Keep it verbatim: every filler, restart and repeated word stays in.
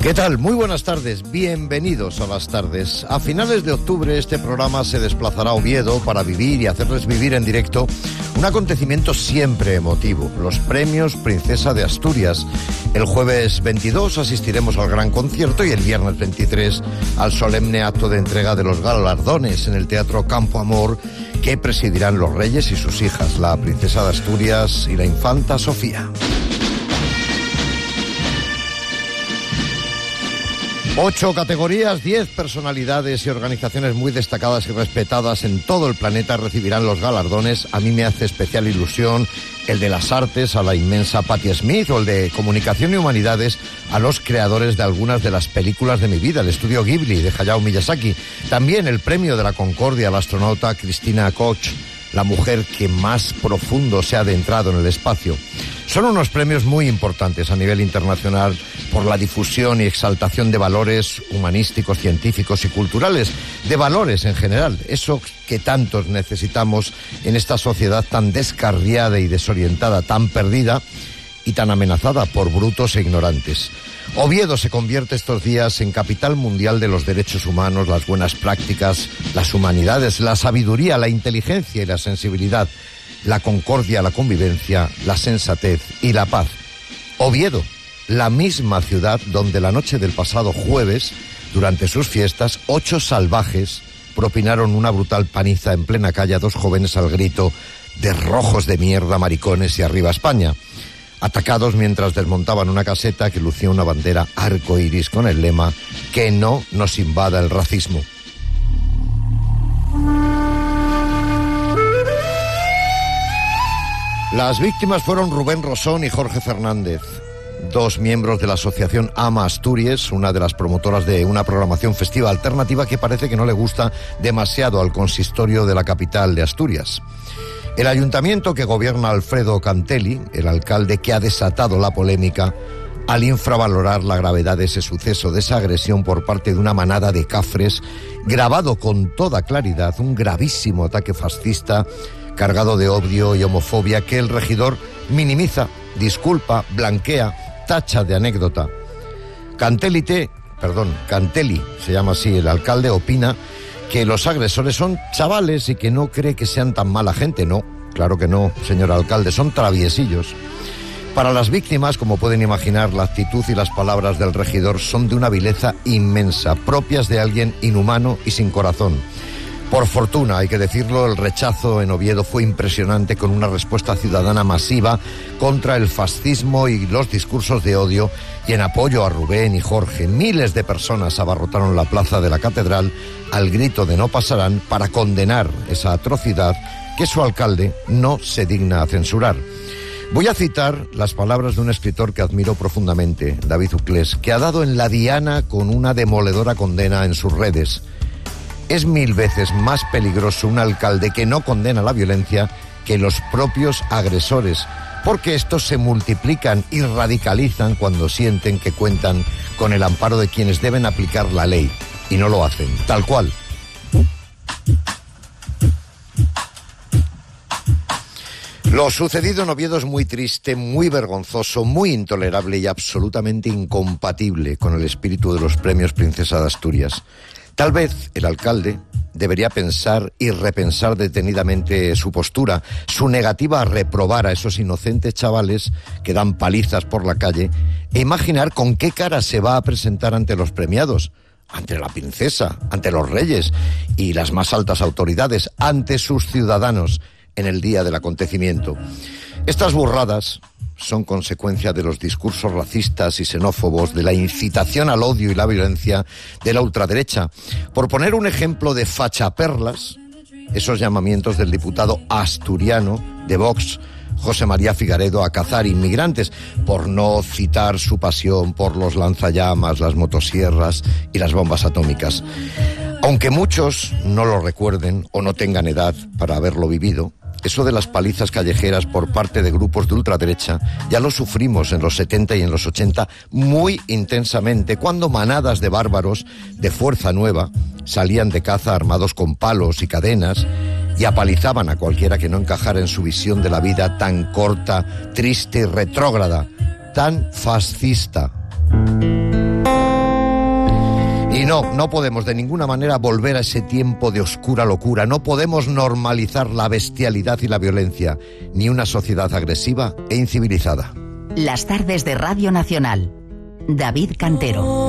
¿Qué tal? Muy buenas tardes, bienvenidos a las tardes. A finales de octubre este programa se desplazará a Oviedo para vivir y hacerles vivir en directo un acontecimiento siempre emotivo, los Premios Princesa de Asturias. El jueves veintidós asistiremos al gran concierto y el viernes veintitrés al solemne acto de entrega de los galardones en el Teatro Campo Amor que presidirán los reyes y sus hijas, la Princesa de Asturias y la Infanta Sofía. Ocho categorías, diez personalidades y organizaciones muy destacadas y respetadas en todo el planeta recibirán los galardones. A mí me hace especial ilusión el de las artes a la inmensa Patti Smith o el de comunicación y humanidades a los creadores de algunas de las películas de mi vida, el estudio Ghibli de Hayao Miyazaki. También el premio de la Concordia a la astronauta Christina Koch, la mujer que más profundo se ha adentrado en el espacio. Son unos premios muy importantes a nivel internacional por la difusión y exaltación de valores humanísticos, científicos y culturales, de valores en general, eso que tantos necesitamos en esta sociedad tan descarriada y desorientada, tan perdida y tan amenazada por brutos e ignorantes. Oviedo se convierte estos días en capital mundial de los derechos humanos, las buenas prácticas, las humanidades, la sabiduría, la inteligencia y la sensibilidad, la concordia, la convivencia, la sensatez y la paz. Oviedo, la misma ciudad donde la noche del pasado jueves, durante sus fiestas, ocho salvajes propinaron una brutal paliza en plena calle a dos jóvenes al grito de rojos de mierda, maricones y arriba España, atacados mientras desmontaban una caseta que lucía una bandera arcoíris con el lema "Que no nos invada el racismo". Las víctimas fueron Rubén Rosón y Jorge Fernández, dos miembros de la asociación Ama Asturias, una de las promotoras de una programación festiva alternativa que parece que no le gusta demasiado al consistorio de la capital de Asturias. El ayuntamiento que gobierna Alfredo Cantelli, el alcalde que ha desatado la polémica, al infravalorar la gravedad de ese suceso, de esa agresión por parte de una manada de cafres, grabado con toda claridad, un gravísimo ataque fascista cargado de odio y homofobia que el regidor minimiza, disculpa, blanquea, tacha de anécdota. Cantelli, te, perdón, Cantelli, se llama así el alcalde, opina que los agresores son chavales y que no cree que sean tan mala gente. No, claro que no, señor alcalde, son traviesillos. Para las víctimas, como pueden imaginar, la actitud y las palabras del regidor son de una vileza inmensa, propias de alguien inhumano y sin corazón. Por fortuna, hay que decirlo, el rechazo en Oviedo fue impresionante, con una respuesta ciudadana masiva contra el fascismo y los discursos de odio, y en apoyo a Rubén y Jorge, miles de personas abarrotaron la plaza de la catedral al grito de "no pasarán", para condenar esa atrocidad que su alcalde no se digna a censurar. Voy a citar las palabras de un escritor que admiro profundamente, David Uclés, que ha dado en la diana con una demoledora condena en sus redes. Es mil veces más peligroso un alcalde que no condena la violencia que los propios agresores, porque estos se multiplican y radicalizan cuando sienten que cuentan con el amparo de quienes deben aplicar la ley, y no lo hacen, tal cual. Lo sucedido en Oviedo es muy triste, muy vergonzoso, muy intolerable y absolutamente incompatible con el espíritu de los Premios Princesa de Asturias. Tal vez el alcalde debería pensar y repensar detenidamente su postura, su negativa a reprobar a esos inocentes chavales que dan palizas por la calle, e imaginar con qué cara se va a presentar ante los premiados, ante la princesa, ante los reyes y las más altas autoridades, ante sus ciudadanos en el día del acontecimiento. Estas burradas son consecuencia de los discursos racistas y xenófobos, de la incitación al odio y la violencia de la ultraderecha. Por poner un ejemplo de fachaperlas, esos llamamientos del diputado asturiano de Vox, José María Figaredo, a cazar inmigrantes, por no citar su pasión por los lanzallamas, las motosierras y las bombas atómicas. Aunque muchos no lo recuerden o no tengan edad para haberlo vivido, eso de las palizas callejeras por parte de grupos de ultraderecha ya lo sufrimos en los setenta y en los ochenta muy intensamente, cuando manadas de bárbaros de Fuerza Nueva salían de caza armados con palos y cadenas y apalizaban a cualquiera que no encajara en su visión de la vida tan corta, triste y retrógrada, tan fascista. Y no, no podemos de ninguna manera volver a ese tiempo de oscura locura. No podemos normalizar la bestialidad y la violencia, ni una sociedad agresiva e incivilizada. Las tardes de Radio Nacional. David Cantero.